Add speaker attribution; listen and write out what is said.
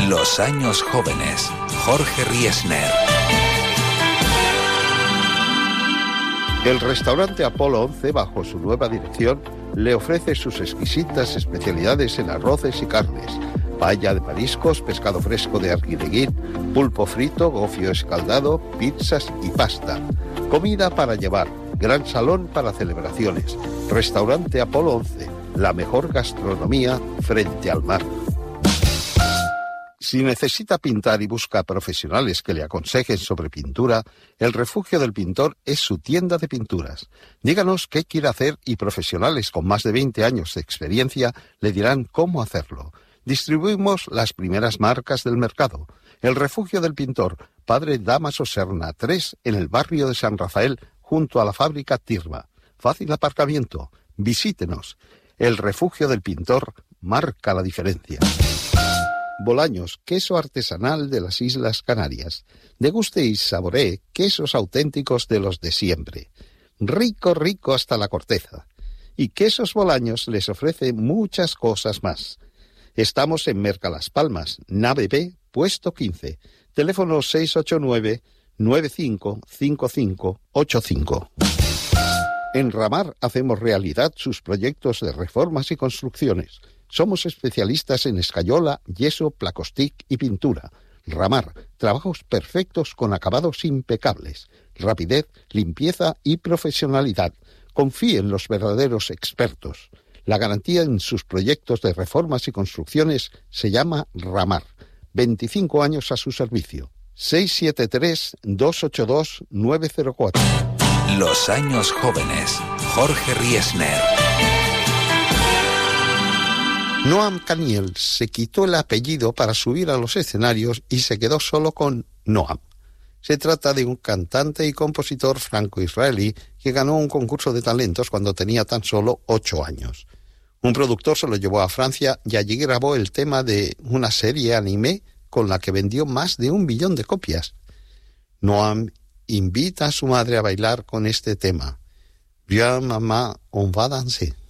Speaker 1: Los años jóvenes. Jorge Riesner.
Speaker 2: El restaurante Apolo 11, bajo su nueva dirección, le ofrece sus exquisitas especialidades en arroces y carnes, paella de mariscos, pescado fresco de Arguineguín, pulpo frito, gofio escaldado, pizzas y pasta. Comida para llevar, gran salón para celebraciones. Restaurante Apolo 11, la mejor gastronomía frente al mar. Si necesita pintar y busca profesionales que le aconsejen sobre pintura, El Refugio del Pintor es su tienda de pinturas. Díganos qué quiere hacer y profesionales con más de 20 años de experiencia le dirán cómo hacerlo. Distribuimos las primeras marcas del mercado. El Refugio del Pintor, Padre Dámaso Serna 3, en el barrio de San Rafael, junto a la fábrica Tirma. Fácil aparcamiento. Visítenos. El Refugio del Pintor marca la diferencia. Bolaños, queso artesanal de las Islas Canarias. Deguste y saboree quesos auténticos de los de siempre. Rico, rico hasta la corteza. Y Quesos Bolaños les ofrece muchas cosas más. Estamos en Merca Las Palmas, nave B, puesto 15. Teléfono 689-955585. En Ramar hacemos realidad sus proyectos de reformas y construcciones. Somos especialistas en escayola, yeso, placostic y pintura. Ramar, trabajos perfectos con acabados impecables. Rapidez, limpieza y profesionalidad. Confíe en los verdaderos expertos. La garantía en sus proyectos de reformas y construcciones se llama Ramar. 25 años a su servicio. 673-282-904.
Speaker 1: Los años jóvenes. Jorge Riesner.
Speaker 2: Noam Caniel se quitó el apellido para subir a los escenarios y se quedó solo con Noam. Se trata de un cantante y compositor franco-israelí que ganó un concurso de talentos cuando tenía tan solo 8 años. Un productor se lo llevó a Francia y allí grabó el tema de una serie anime con la que vendió más de 1 millón de copias. Noam invita a su madre a bailar con este tema. Viens, maman, on va danser.